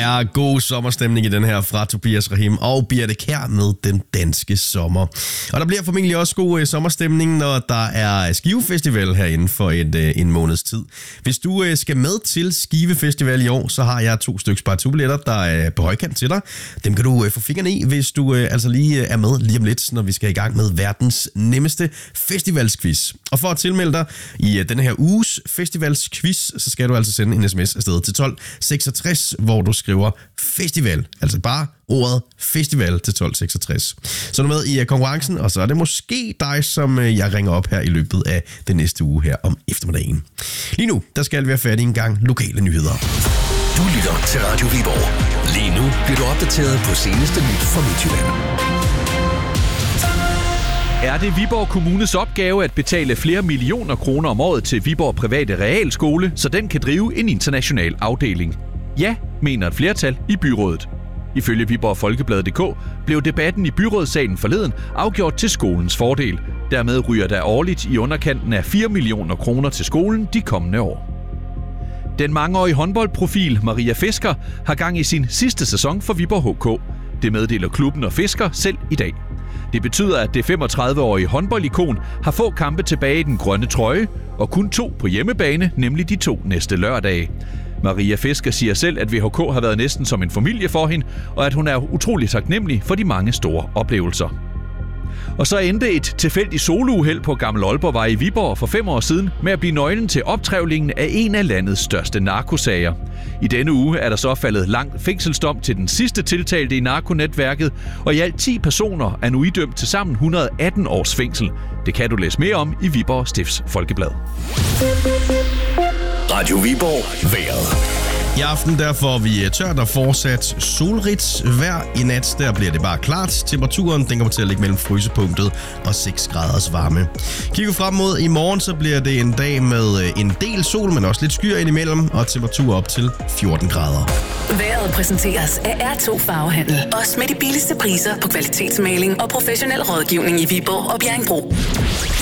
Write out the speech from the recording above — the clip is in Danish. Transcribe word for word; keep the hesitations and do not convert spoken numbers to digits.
er god sommerstemning i den her fra Tobias Rahim og Birte Kjær med Den Danske Sommer. Og der bliver formentlig også god uh, sommerstemning, når der er Skive Festival herinde for et, uh, en måneds tid. Hvis du uh, skal med til Skive Festival i år, så har jeg to stykker partout-billetter, der er på højkant til dig. Dem kan du uh, få fingrene i, hvis du uh, altså lige uh, er med lige om lidt, når vi skal i gang med verdens nemmeste festivalsquiz. Og for at tilmelde dig i uh, den her uges festivalsquiz, så skal du altså sende en sms afsted til tolv seksogtres, hvor du skriver festival, altså bare ordet festival til tolv seksogtres. Så er du med i konkurrencen, og så er det måske dig, som jeg ringer op her i løbet af den næste uge her om eftermiddagen. Lige nu, der skal vi have fat i en gang lokale nyheder. Du lytter til Radio Viborg. Lige nu bliver du opdateret på seneste nyt fra Midtjylland. Er det Viborg Kommunes opgave at betale flere millioner kroner om året til Viborg Private Realskole, så den kan drive en international afdeling? Ja, mener et flertal i byrådet. Ifølge Viborg Folkeblad punktum d k blev debatten i byrådssalen forleden afgjort til skolens fordel. Dermed ryger der årligt i underkanten af fire millioner kroner til skolen de kommende år. Den mangeårige håndboldprofil Maria Fisker har gang i sin sidste sæson for Viborg H K. Det meddeler klubben og Fisker selv i dag. Det betyder, at det femogtredive-årige håndboldikon har få kampe tilbage i den grønne trøje, og kun to på hjemmebane, nemlig de to næste lørdage. Maria Fisker siger selv, at V H K har været næsten som en familie for hende, og at hun er utrolig taknemmelig for de mange store oplevelser. Og så endte et tilfældigt solouheld på Gammel Aalborgvej i Viborg for fem år siden med at blive nøglen til optrævlingen af en af landets største narkosager. I denne uge er der så faldet lang fængselsdom til den sidste tiltalte i narkonetværket, og i alt ti personer er nu idømt til sammen et hundrede og atten års fængsel. Det kan du læse mere om i Viborg Stifts Folkeblad. Radio Viborg vejret. I aften der får vi tørt og fortsat solrigt vejr. I nat der bliver det bare klart. Temperaturen den kommer til at ligge mellem frysepunktet og seks graders varme. Kigger frem mod i morgen, så bliver det en dag med en del sol, men også lidt skyer indimellem, og temperatur op til fjorten grader. Vejret præsenteres af R to Farvehandel. Også med de billigste priser på kvalitetsmaling og professionel rådgivning i Viborg og Bjerringbro.